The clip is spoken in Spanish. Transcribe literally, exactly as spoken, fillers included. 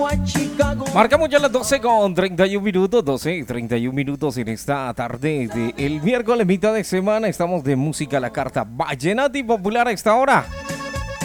Marcamos ya las doce con treinta y un minutos, doce y treinta y un minutos en esta tarde de el miércoles, mitad de semana. Estamos de música a la carta vallenata y popular a esta hora.